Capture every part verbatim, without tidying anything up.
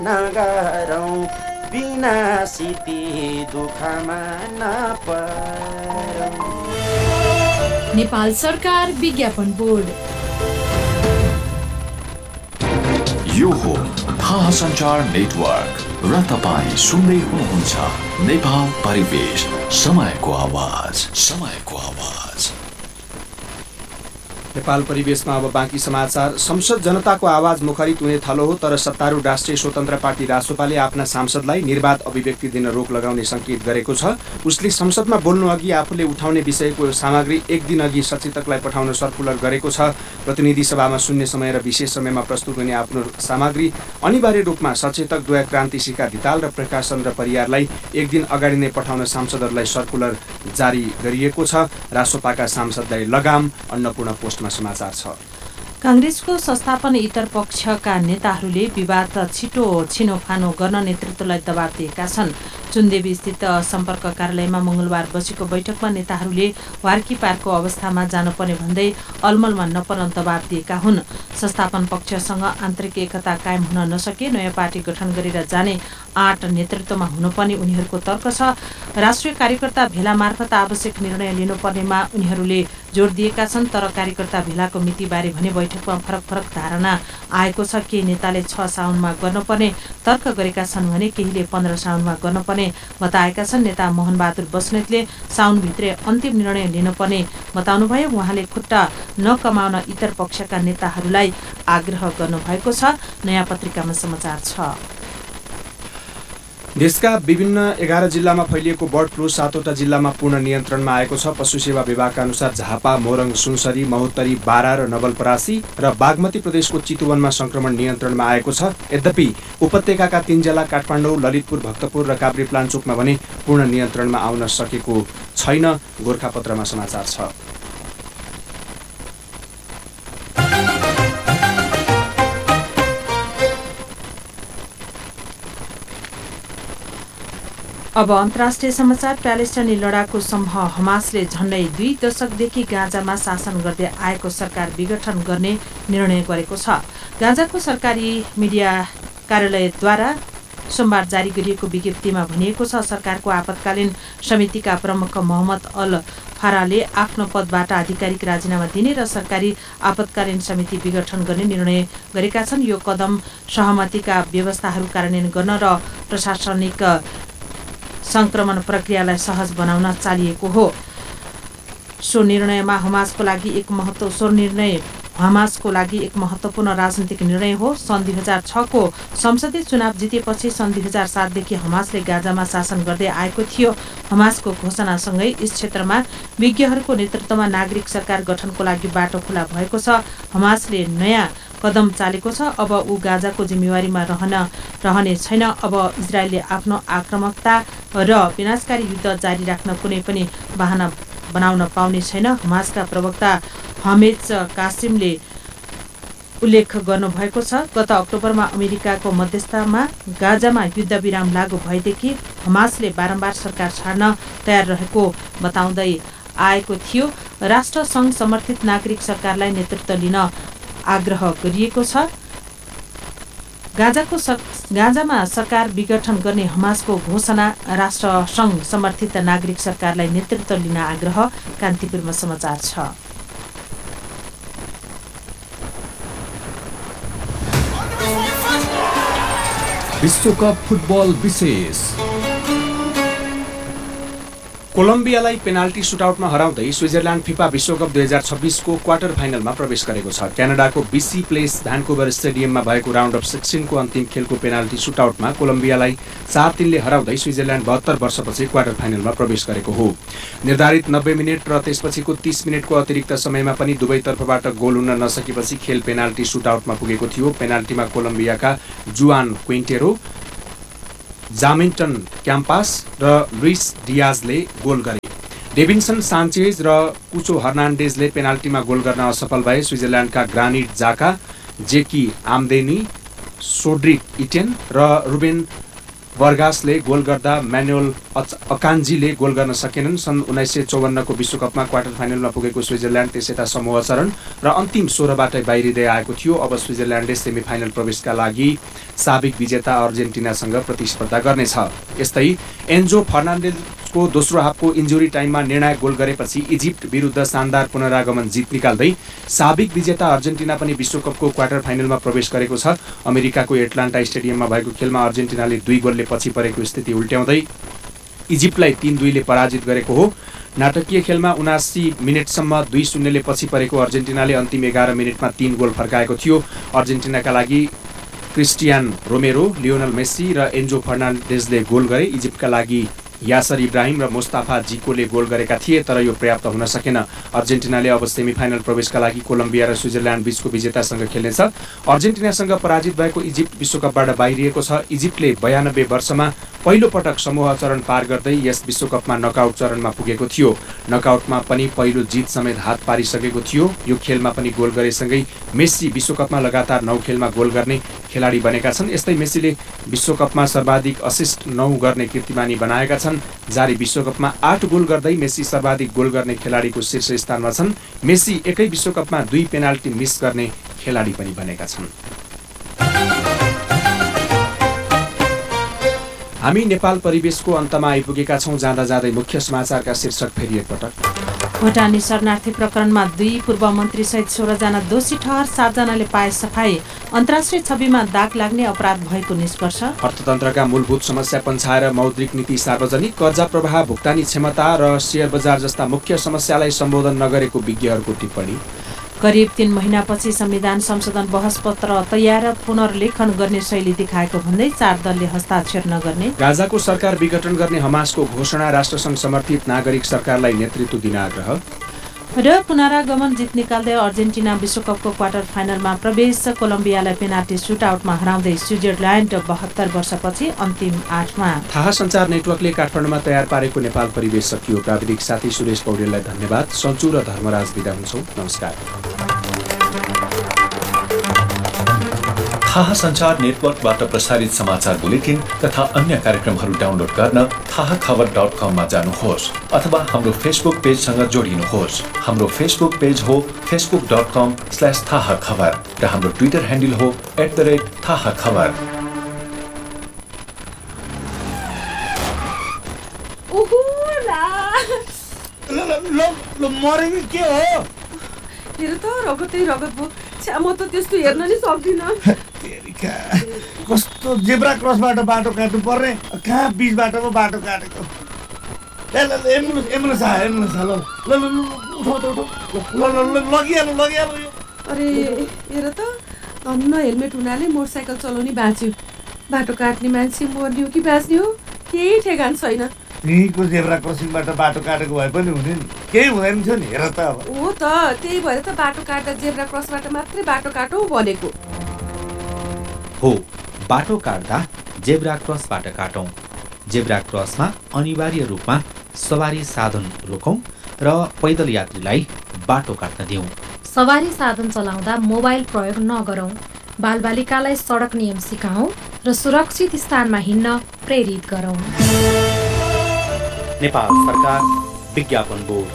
नगरौँ विनाशिती दुःखमा नपरौँ। नेपाल सरकार विज्ञापन बोर्ड। यो हो थाहा सञ्चार नेटवर्क र तपाईँ सुन्दै हुनुहुन्छ नेपाल परिवेश, समयको आवाज, समयको आवाज। नेपाल परिवेशमा अब बाँकी समाचार। संसद जनताको आवाज मुखरित हुने थलो हो, तर सत्तारूढ राष्ट्रिय स्वतन्त्र पार्टी रासोपाले आफ्ना सांसदलाई निर्वाध अभिव्यक्ति दिन रोक लगाउने संकेत गरेको छ। उसले संसदमा बोल्नु अघि आफूले उठाउने विषयको सामग्री एक दिन अघि सचेतकलाई पठाउन सर्कुलर गरेको छ। प्रतिनिधि सभामा शून्य समय र विशेष समयमा प्रस्तुत हुने आफ्नो सामग्री अनिवार्य रूपमा सचेतक द्वय क्रान्ति सिका धिताल र प्रकाशन र परियारलाई एक दिन अगाडि नै पठाउन सांसदहरूलाई सर्कुलर जारी गरिएको छ। रासोपाका सांसदलाई लगाम। अन्नपूर्ण पोस्टमा समाचार छ। कांग्रेसको संस्थापन इतर पक्षका नेताहरूले विवाद छिटो छिनोफानो गर्न नेतृत्वलाई दबाब दिएका छन्। चुन्देवी स्थित सम्पर्क कार्यालयमा मंगलबार बसेको बैठकमा नेताहरूले वार्की पारको अवस्थामा जानुपर्ने भन्दै अलमलमा नपर्न दबाब दिएका हुन्। संस्थापन पक्षसँग आन्तरिक एकता कायम हुन नसके नयाँ पार्टी गठन गरेर जाने आँट नेतृत्वमा हुनुपर्ने उनीहरूको तर्क छ। राष्ट्रिय कार्यकर्ता भेला मार्फत आवश्यक निर्णय लिनुपर्नेमा उनीहरूले जोड़ दिएका छन्, तर कार्यकर्ता भेलाको मितिबारे भने बैठकमा फरक फरक धारणा आएको छ। केही नेताले छ साउनमा गर्नुपर्ने तर्क गरेका छन् भने केहीले पन्ध्र साउनमा गर्नुपर्ने बताएका छन्। नेता मोहनबहादुर बस्नेतले साउनभित्रै अन्तिम निर्णय लिनुपर्ने बताउनुभयो। उहाँले खुट्टा नकमाउन इतर पक्षका नेताहरूलाई आग्रह गर्नुभएको छ। नयाँ पत्रिकामा समाचार छ। देशका विभिन्न एघार जिल्लामा फैलिएको बर्ड फ्लू सातवटा जिल्लामा पूर्ण नियन्त्रणमा आएको छ। पशु सेवा विभागका अनुसार झापा, मोरङ, सुनसरी, महोत्तरी, बारा र नवलपरासी र बागमती प्रदेशको चितुवनमा संक्रमण नियन्त्रणमा आएको छ। यद्यपि उपत्यकाका तीन जिल्ला काठमाडौँ, ललितपुर, भक्तपुर र काभ्रे प्लान्चोकमा भने पूर्ण नियन्त्रणमा आउन सकेको छैन। गोरखापत्रमा समाचार छ। अब अन्तर्राष्ट्रिय समाचार। प्यालेस्टाइनी लडाकु समूह हमासले झण्डै दुई दशकदेखि गाजामा शासन गर्दै आएको सरकार विघटन गर्ने निर्णय गरेको छ। गाजाको सरकारी मिडिया कार्यालयद्वारा सोमबार जारी गरिएको विज्ञप्तिमा भनिएको छ, सरकारको आपतकालीन समितिका प्रमुख मोहम्मद अल फाराले आफ्नो पदबाट आधिकारिक राजीनामा दिने र सरकारी आपतकालीन समिति विघटन गर्ने निर्णय गरेका छन्। यो कदम सहमतिका व्यवस्थाहरू कार्यान्वयन गर्न र प्रशासनिक संक्रमण प्रक्रियालाई सहज बनाउन चालिएको हो। सो निर्णयमा हमासको लागि एक महत्व सो निर्णय हमासको लागि एक महत्वपूर्ण राजनीतिक निर्णय हो। सन् दुई हजार छको संसदीय चुनाव जितेपछि सन् दुई हजार सातदेखि हमासले गाजामा शासन गर्दै आएको थियो। हमासको घोषणासँगै यस क्षेत्रमा विज्ञहरूको नेतृत्वमा नागरिक सरकार गठनको लागि बाटो खुला भएको छ। हमासले नयाँ कदम चालेको छ। अब ऊ गाजाको जिम्मेवारीमा रहन रहने छैन। अब इजरायलले आफ्नो आक्रामकता र विनाशकारी युद्ध जारी राख्न कुनै पनि बहाना बनाउन पाउने छैन। हमासका प्रवक्ता हमेद कासिमले उल्लेख गर्नुभएको छ, गत अक्टोबरमा अमेरिकाको मध्यस्थतामा गाजामा युद्ध विराम लागू भएदेखि हमासले बारम्बार सरकार छाड्न तयार रहेको बताउँदै आएको थियो। राष्ट्र संघ समर्थित नागरिक सरकारलाई नेतृत्व लिन आग्रह गरिएको छ। गाजाको गाजामा सरकार विघटन गर्ने हमासको घोषणा राष्ट्र संघ समर्थित नागरिक सरकारलाई नेतृत्व लिन आग्रह। कान्तिपुरमा समाचार छ। विश्वकप फुटबल विशेष। कोलम्बियालाई पेनाल्टी सुटआउटमा हराउँदै स्विजरल्यान्ड फिफा विश्वकप दुई हजार छब्बिसको क्वार्टर फाइनलमा प्रवेश गरेको छ। क्यानाडाको बीसी प्लेस भ्यान्कुभर स्टेडियममा भएको राउन्ड अफ सिक्सटिनको अन्तिम खेलको पेनाल्टी सुटआउटमा कोलम्बियालाई चार तीनले हराउँदै स्विजरल्यान्ड बहत्तर वर्षपछि क्वार्टर फाइनलमा प्रवेश गरेको हो। निर्धारित नब्बे मिनट र त्यसपछिको तीस मिनटको अतिरिक्त समयमा पनि दुवै तर्फबाट गोल हुन नसकेपछि खेल पेनाल्टी सुटआउटमा पुगेको थियो। पेनाल्टीमा कोलम्बियाका जुआन क्विन्टेरो, जामिन्टन क्याम्पास र लुइस डियाजले गोल गरे। डेभिन्सन सान्चेज र कुचो हर्नान्डेजले पेनाल्टीमा गोल गर्न असफल भए। स्विजरल्यान्डका ग्रानिट जाका, जेकी आम्देनी, सोड्रिक इटेन र रुबेन वर्गासले गोल गर्दा म्यानुअल अकान्जीले गोल गर्न सकेनन्। सन् उन्नाइस सय चौवन्नको विश्वकपमा क्वार्टर फाइनलमा पुगेको स्विजरल्यान्ड त्यसयता समूह चरण र अन्तिम सोह्रबाटै बाहिरिँदै आएको थियो। अब स्विजरल्यान्डले सेमी फाइनल प्रवेशका लागि साबिक विजेता अर्जेन्टिनासँग प्रतिस्पर्धा गर्नेछ। यस्तै एन्जो फर्नान्डेजको दोस्रो हाफको इन्जुरी टाइममा निर्णायक गोल गरेपछि इजिप्ट विरुद्ध शानदार पुनरागमन जित निकाल्दै साबिक विजेता अर्जेन्टिना पनि विश्वकपको क्वार्टर फाइनलमा प्रवेश गरेको छ। अमेरिकाको एटलान्टा स्टेडियममा भएको खेलमा अर्जेन्टिनाले दुई गोलले पछि परेको स्थिति उल्ट्याउँदै इजिप्टलाई तीन दुईले पराजित गरेको हो। नाटकीय खेलमा उनासी मिनटसम्म दुई शून्यले पछि परेको अर्जेन्टिनाले अन्तिम एघार मिनटमा तीन गोल फर्काएको थियो। अर्जेन्टिनाका लागि क्रिस्टियान रोमेरो, लियोनल मेस्सी र एन्जो फर्नान्डेजले गोल गरे। इजिप्टका लागि यासर इब्राहिम र मुस्ताफा जिकोले गोल गरेका थिए, तर यो पर्याप्त हुन सकेन। अर्जेन्टिनाले अब सेमिफाइनल प्रवेशका लागि कोलम्बिया र स्विजरल्यान्ड बीचको विजेतासँग खेल्नेछ। अर्जेन्टिनासँग पराजित भएको इजिप्ट विश्वकपबाट बाहिरिएको छ। इजिप्टले बयानब्बे वर्षमा पहिलो पटक समूह चरण पार गर्दै यस विश्वकपमा नकआउट चरणमा पुगेको थियो। नकआउटमा पनि पहिलो जित समेत हात पारिसकेको थियो। यो खेलमा पनि गोल गरेसँगै मेस्सी विश्वकपमा लगातार नौ खेलमा गोल गर्ने खेलाडी बनेका छन्। यस्तै मेस्सीले विश्वकपमा सर्वाधिक असिस्ट नौ गर्ने कीर्तिमानी बनाएका छन्। जारी विश्वकपमा आठ गोल गर्दै मेस्सी सर्वाधिक गोल गर्ने खेलाडीको शीर्ष स्थानमा छन्। मेस्सी एकै विश्वकपमा दुई पेनाल्टी मिस गर्ने खेलाडी पनि बनेका छन्। हामी नेपाल परिवेशको अन्तमा आइपुगेका छौं। जाँदा जाँदै मुख्य समाचारका शीर्षक फेरि एकपटक। भुटानी शरणार्थी प्रकरणमा दुई पूर्व मन्त्री सहित सोह्रजना दोषी ठहर, सातजनाले पाए सफाई। अन्तर्राष्ट्रिय छविमा दाग लाग्ने अपराध भएको निष्कर्ष। अर्थतन्त्रका मूलभूत समस्या पन्छाएर मौद्रिक नीति सार्वजनिक, कर्जा प्रवाह, भुक्तानी क्षमता र शेयर बजार जस्ता मुख्य समस्यालाई सम्बोधन नगरेको विज्ञहरूको टिप्पणी। करिब तीन महिनापछि संविधान संशोधन बहस पत्र तयार, पुनर्लेखन गर्ने शैली देखाएको भन्दै चार दलले हस्ताक्षर नगर्ने। गाजाको सरकार विघटन गर्ने हमासको घोषणा, राष्ट्रसङ्घ समर्थित नागरिक सरकारलाई नेतृत्व दिन आग्रह। र पुनरागमन जित निकाल्दै अर्जेन्टिना विश्वकपको क्वार्टर फाइनलमा प्रवेश। कोलम्बियालाई पेनाल्टी सुटआउटमा हराउँदै स्विजरल्यान्ड बहत्तर वर्षपछि अन्तिम आठमा। थाहा सञ्चार नेटवर्कले काठमाडौँमा तयार पारेको नेपाल परिवेश सकियो। प्राविधिक साथी सुरेश पौडेललाई धन्यवाद। सन्चु र धर्मराज बिदा हुन्छौँ। नमस्कार। थाहा सञ्चार नेटवर्कबाट प्रसारित समाचार बुलेटिन तथा अन्य कार्यक्रमहरू डाउनलोड गर्न थाहा खबर डट कममा जानुहोस् अथवा हाम्रो फेसबुक पेजसँग जोडिनुहोस्। हाम्रो फेसबुक पेज हो फेसबुक डट कम स्ल्यास थाहा खबर र हाम्रो ट्विटर ह्यान्डल हो एट द रेट थाहा खबर। मरेको के हो? हेर त रगतै रगत भयो। छ्या, म त त्यस्तो हेर्न नि सक्दिनँ। कस्तो जेब्रा क्रसबाट बाटो काट्नु पर्ने, कहाँ बिचबाट पो बाटो काटेको। एम्बुलेन्स एम्बुलेन्स आयो एम्बुलेन्स आयो। ल ल ल ल लगिहाल्नु लगिहाल्नु यो। अरे हेर त, धन्न हेलमेट हुनाले मोटरसाइकल चलाउने बाँच्यो। बाटो काट्ने मान्छे मर्ने हो कि बाँच्ने हो केही ठेगान छैन। यहीँको जेब्रा क्रसिङबाट बाटो काटेको भए पनि हुने नि, केही हुँदैन थियो नि। हेर त अब हो त, त्यही भएर त बाटो काट्दा जेब्रा क्रसबाट मात्रै बाटो काटौँ भनेको हो। बाटो काट्दा जेब्रा क्रसबाट काटौँ। जेब्रा क्रसमा अनिवार्य रूपमा सवारी साधन रोकौँ र पैदल यात्रीलाई बाटो काट्न दिउँ। सवारी साधन चलाउँदा मोबाइल प्रयोग नगरौँ। बालबालिकालाई सडक नियम सिकाउँ र सुरक्षित स्थानमा हिँड्न प्रेरित गरौँ। नेपाल सरकार विज्ञापन board.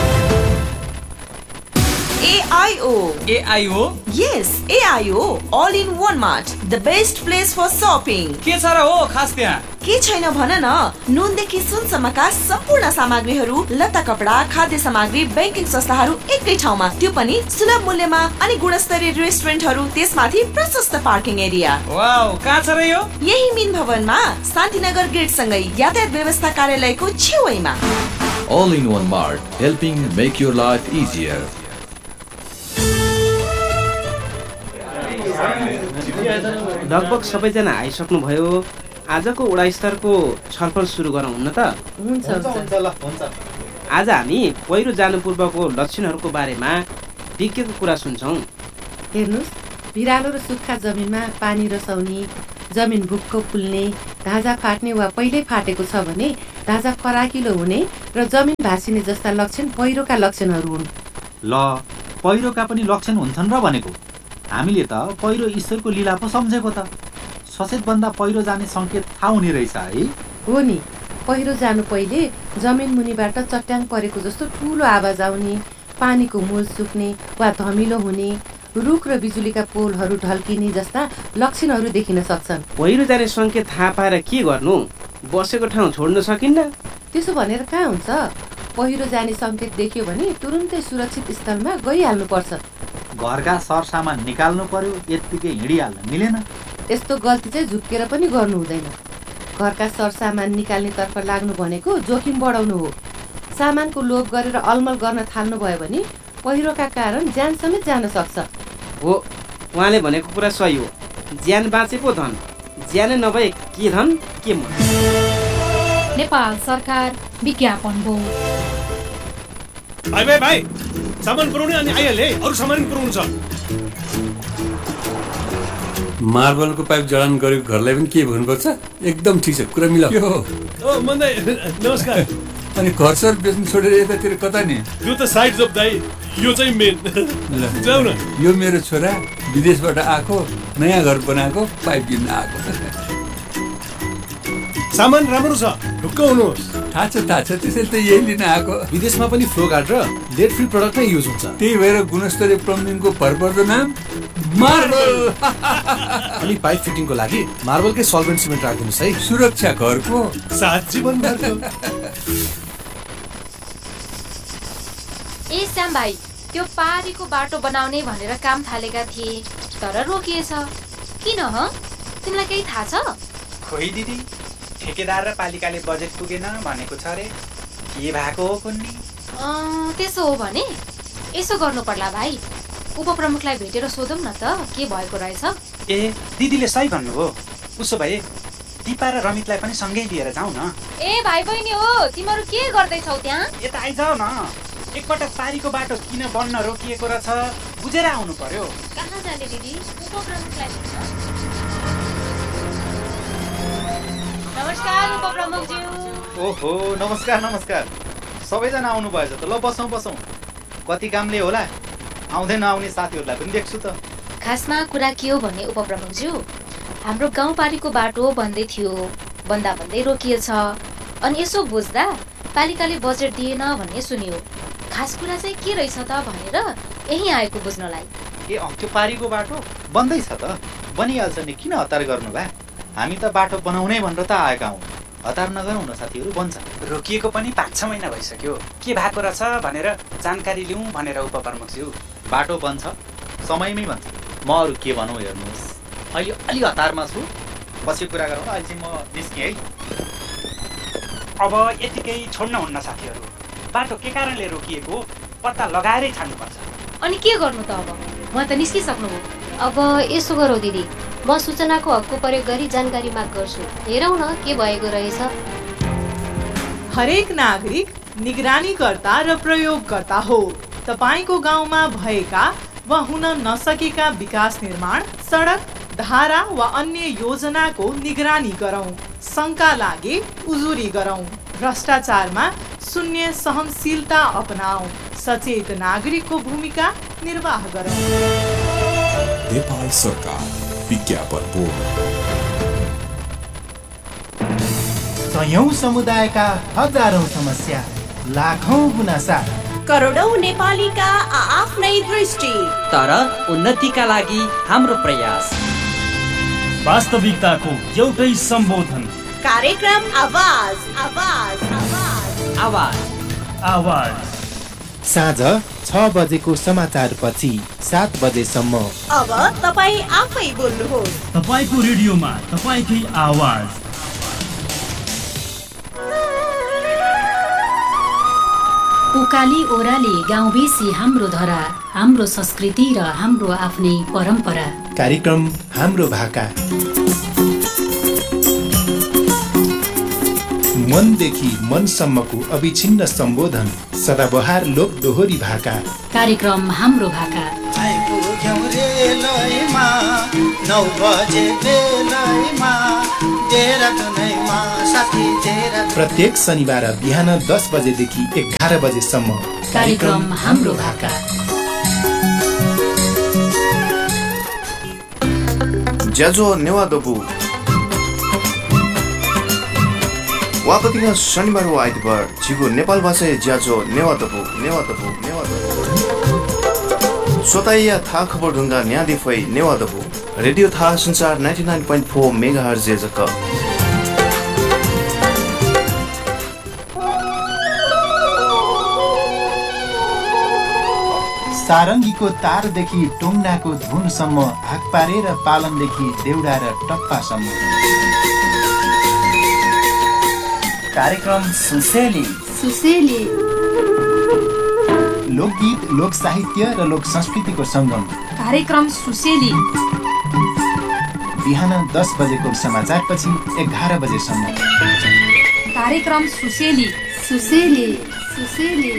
A I O. A I O? Yes, A I O. All in one mart. The best place for shopping. के छ र हो खास त्यहाँ? के छैन भन न। नुनदेखि सुनसम्मका सम्पूर्ण सामग्रीहरू, लत्ता कपडा, खाद्य सामग्री, ब्याङ्किङ संस्थाहरू एकै ठाउँमा, त्यो पनि सुलभ मूल्यमा। अनि गुणस्तरीय रेस्टुरेन्टहरू, त्यसमाथि प्रशस्त पार्किङ एरिया। वाउ, कहाँ छ र यो? यही मिन भवनमा शान्तिनगर गेट सँगै यातायात व्यवस्था कार्यालयको छेउैमा। All in one mart, helping make your life easier. लगभग सबैजना आइसक्नुभयो। आजको वडास्तरको छलफल सुरु गरौँ न त। हुन्छ हुन्छ। आज हामी पहिरो जानु पूर्वको लक्षणहरूको बारेमा विज्ञको कुरा सुन्छौँ। हेर्नुहोस्, भिरालो र सुक्खा जमिनमा पानी रसाउने, जमिन भुक्क फुल्ने, ढाँचा फाट्ने वा पहिल्यै फाटेको छ भने ढाँचा फराकिलो हुने र जमिन भाँसिने जस्ता लक्षण पहिरोका लक्षणहरू हुन्। ल, पहिरोका पनि लक्षण हुन्छन् र भनेको। हामीले त पहिरो ईश्वरको लीला पो सम्झेको त। सचेत बन्दा पहिरो जाने सङ्केत थाहा हुने रहेछ है? हो नि, पहिरो जानु पहिले जमिन मुनिबाट चट्याङ परेको जस्तो ठुलो आवाज आउने, पानीको मूल सुक्ने वा धमिलो हुने, रुख र बिजुलीका पोलहरू ढल्किने जस्ता लक्षणहरू देखिन सक्छन्। पहिरो जाने सङ्केत थाहा पाएर के गर्नु? बसेको ठाउँ छोड्न सकिन्न? त्यसो भनेर कहाँ हुन्छ? पहिरो जाने सङ्केत देख्यो भने तुरुन्तै सुरक्षित स्थलमा गइहाल्नुपर्छ। घरका सरसामान निकाल्नु पर्यो, यत्तिकै हिँडिहाल्न मिलेन? यस्तो गल्ती चाहिँ झुक्केर पनि गर्नु हुँदैन। घरका सरसामान निकाल्नेतर्फ लाग्नु भनेको जोखिम बढाउनु हो। सामानको लोभ गरेर अलमल गर्न थाल्नु भयो भने पहिरोका कारण ज्यान समेत जान सक्छ। हो, उहाँले भनेको कुरा सही हो। ज्यान बाँचे पो धन, ज्यानै नभए के धन के मन। नेपाल सरकार विज्ञापन बोर्ड। भाइ भाइ भाइ सामान पुऱ्याउने अनि आइहाले, अरू सामान पनि पुऱ्याउनु छ। मार्बलको पाइप जडान गरेको घरलाई पनि के भन्नुपर्छ? एकदम ठिक छ, कुरा मिलाऊ। ओ मन्दै नमस्कार। अनि घर सर बेच्नु छोडेर यतातिर कता नि? यो त साइड जब दाइ, यो चाहिँ मेन। जाऊ न। यो मेरो छोरा विदेशबाट आएको, नयाँ घर बनाएको, पाइप किन्न आएको। सामान राम्रो छ, ढुक्क हुनुहोस्। थाहा छ थाहा छ, त्यसैले त यही लिन आएको। विदेशमा पनि फ्लो गार्ड र लेड फ्री प्रडक्ट नै युज हुन्छ। त्यही भएर गुणस्तरीय प्लम्बिङको भरपर्दो नाम मार्बल। अनि पाइप फिटिङको लागि मार्बलकै सल्भेन्ट सिमेन्ट राख्दिनुहोस् है। सुरक्षा घरको साथ जीवनभरको। ए श्याम भाइ, त्यो पारीको बाटो बनाउने भनेर काम थालेका थिए तर रोकिएछ। किन ह? तिमीलाई केही थाहा छ? खोइ दिदी, ठेकेदार र पालिकाले बजेट पुगेन भनेको छ रे। के भएको हो कुन्नी? त्यसो हो भने यसो गर्नु पर्ला भाइ, उपप्रमुखलाई भेटेर सोधौँ न त के भएको रहेछ। ए दिदीले सही भन्नुभयो। उसो भए दिपा र रमितलाई पनि सँगै लिएर जाउँ न। ए भाइ बहिनी हो, तिमीहरू के गर्दैछौ त्यहाँ? यता आइजाऊ न। एकपटक पारीको बाटो किन बन्न रोकिएको रहेछ बुझेर आउनु पर्यो। कहाँ जाने दिदी? उपप्रमुखलाई भेट्छ। नमस्कार उपप्रमुखज्यू। ओहो नमस्कार नमस्कार, सबैजना आउनु भएछ त। ल बसौँ बसौँ। कति कामले होला, आउँदै नआउने साथीहरूलाई पनि देख्छु त। खासमा कुरा के हो भने उपप्रमुखज्यू, हाम्रो गाउँपालिको बाटो बन्दै थियो, बन्दा बन्दै रोकिएछ। अनि यसो बुझ्दा पालिकाले बजेट दिएन भन्ने सुनियो। खास कुरा चाहिँ के रहेछ त भनेर यहीँ आएको बुझ्नलाई। ए अँ, त्यो पारीको बाटो बन्दैछ त। बनिहाल्छ नि, किन हतार गर्नु भए? हामी त बाटो बनाउनै भनेर त आएका हौँ। हतार नगरौँ न साथीहरू, बन्छ। रोकिएको पनि पाँच छ महिना भइसक्यो। के भएको रहेछ भनेर जानकारी लिउँ भनेर उपप्रमुखज्यू। बाटो बन्छ, समयमै बन्छ। म अरू के भनौँ हेर्नुहोस्, अहिले अलि हतारमा छु। पछि कुरा गरौँ। अहिले चाहिँ म निस्केँ है। अब यतिकै छोड्न हुन्न साथीहरू। बाटो के कारणले रोकिएको पत्ता लगाएरै छाड्नुपर्छ। अनि के गर्नु त अब? म त निस्किसक्नु हो। अब यसो गरौँ दिदी, म सूचनाको हकको प्रयोग गरी जानकारी माग गर्छु। हेरौँ न के भएको रहेछ। हरेक नागरिक निगरानीकर्ता र प्रयोगकर्ता हो। तपाईँको गाउँमा भएका वा हुन नसकेका विकास निर्माण, सडक, धारा वा अन्य योजनाको निगरानी गरौँ। शङ्का लागे उजुरी गरौँ। भ्रष्टाचारमा शून्य सहनशीलता अपनाऊ। सचेत नागरिकको भूमिका निर्वाह गरौँ। नेपाल सरकार विज्ञापन बोर्ड। सयौं समुदायका हजारौं समस्या, लाखौं गुनासा, करोडौं नेपालीका आफ्नै दृष्टि, तर उन्नतिका लागि हाम्रो प्रयास। वास्तविकताको एउटै सम्बोधन। कार्यक्रम आवाज आवाज आवाज आवाज आवाज साँझ छ बजेको समाचार पछि सात बजेसम्म। अब तपाईँ आफै बोल्नुहोस्। तपाईँको रेडियोमा तपाईँकै आवाज। उकाली ओह्राली गाउँ बेसी हाम्रो धरा, हाम्रो संस्कृति र हाम्रो आफ्नै परम्परा। कार्यक्रम हाम्रो भाका। मनदेखि मनसम्मको अविछिन्न सम्बोधन, सदाबहार लोक दोहोरी भाका। कार्यक्रम हाम्रो भाका। नौ बजे बेलैमा प्रत्येक शनिबार बिहान दस बजेदेखि एघार बजेसम्म। कार्यक्रम हाम्रो भाका। ज्याजो नेवादोबु वापतिका शनिबार वा आइतबार छिगो नेपाल भाषा ज्याजो नेवातपु नेवातपु नेवातपु स्वतः थाहा खबर ढुङ्गा न्यादी फै नेवातपु रेडियो थाहा संचार ninety nine point four mega hertz जक सारङ्गीको तारदेखि टोङ्नाको धुनसम्म आकपारे र पालनदेखि देउडा र टप्पासम्म कार्यक्रम सुसेली सुसेली लोकगीत लोक साहित्य र लोक संस्कृतिको सङ्गम कार्यक्रम सुसेली बिहान दस बजेको समाचारपछि एघार बजेसम्म कार्यक्रम सुसेली सुसेली सुसेली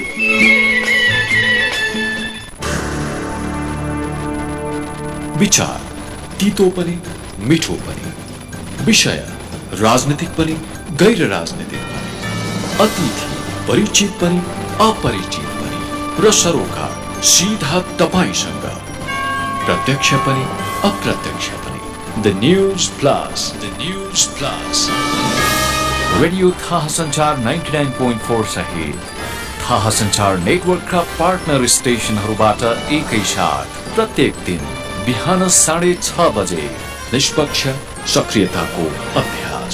विचार तीतो पनि मिठो पनि विषय राजनीतिक पनि गैर राजनीतिक पनि अतिथि परिचित पनि अपरिचित पनि र सरोकार सीधा तपाईसँग प्रत्यक्ष पनि अप्रत्यक्ष पनि the news plus the news plus radio थाहा संचार नाइन्टी नाइन पोइन्ट फोर सहित थाहा संचार नेटवर्कका पार्टनर स्टेशनहरूबाट एकैसाथ प्रत्येक दिन बिहान साढे छ बजे निष्पक्ष सक्रियताको अभ्यास।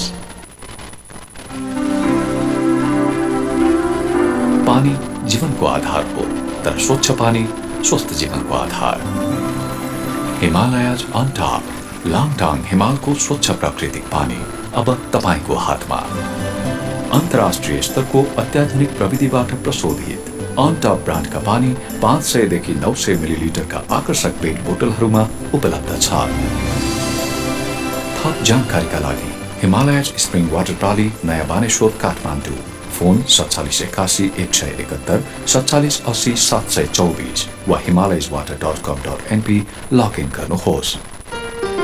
पानी जीवनको आधार हो, तर स्वच्छ पानी स्वस्थ जीवनको आधार। हिमालयज अन टप लाङटाङ हिमालको स्वच्छ प्राकृतिक पानी अब तपाईको हातमा। अन्तर्राष्ट्रिय स्तरको अत्याधुनिक प्रविधिबाट प्रशोधित अन टप ब्रान्डका पानी पाँच सय देखि नौ सय मिलिलिटरका आकर्षक पेट बोतलहरूमा उपलब्ध छ। थप जानकारीका लागि हिमालयज स्प्रिङ वाटर प्रणाली नयाँ बानेश्वर काठमाडौँ फोन सत्तालिस एकासी एक सय एकहत्तर सत्तालिस अस्सी सात सय चौबिस वा हिमालयज वाटर डट कम डट एनपी लगइन गर्नुहोस्।